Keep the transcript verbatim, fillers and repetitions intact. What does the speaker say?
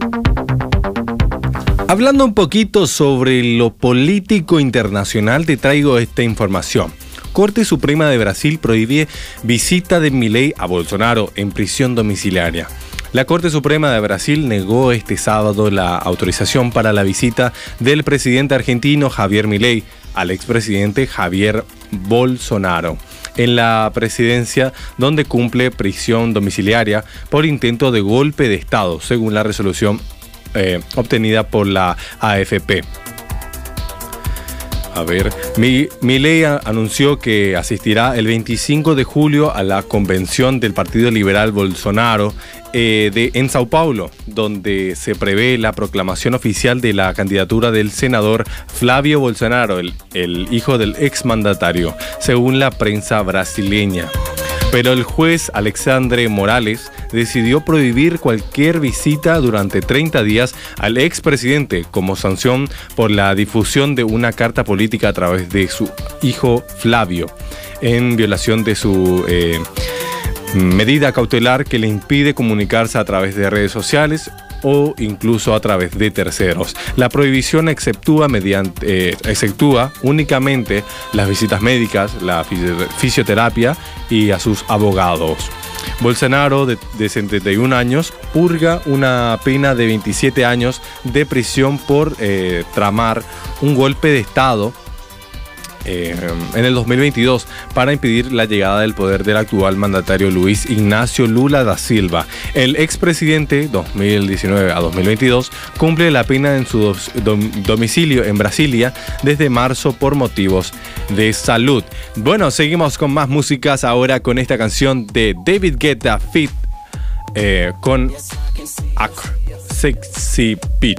Hablando un poquito sobre lo político internacional, te traigo esta información. Corte Suprema de Brasil prohíbe visita de Milei a Bolsonaro en prisión domiciliaria. La Corte Suprema de Brasil negó este sábado la autorización para la visita del presidente argentino Javier Milei al expresidente Javier Bolsonaro en la presidencia, donde cumple prisión domiciliaria por intento de golpe de Estado, según la resolución eh, obtenida por la A F P. A ver, Milei anunció que asistirá el veinticinco de julio a la convención del Partido Liberal Bolsonaro eh, de, en Sao Paulo, donde se prevé la proclamación oficial de la candidatura del senador Flavio Bolsonaro, el, el hijo del exmandatario, según la prensa brasileña. Pero el juez Alexandre Morales decidió prohibir cualquier visita durante treinta días al expresidente como sanción por la difusión de una carta política a través de su hijo Flavio, en violación de su eh, medida cautelar que le impide comunicarse a través de redes sociales o incluso a través de terceros. La prohibición exceptúa, mediante, eh, exceptúa únicamente las visitas médicas, la fisioterapia y a sus abogados. Bolsonaro, de, de setenta y un años, purga una pena de veintisiete años de prisión por eh, tramar un golpe de Estado Eh, en el dos mil veintidós para impedir la llegada del poder del actual mandatario Luis Ignacio Lula da Silva. El expresidente dos mil diecinueve a dos mil veintidós cumple la pena en su dom domicilio en Brasilia desde marzo por motivos de salud. Bueno, seguimos con más músicas ahora con esta canción de David Guetta feat. Eh, con Ac Sexy Beat.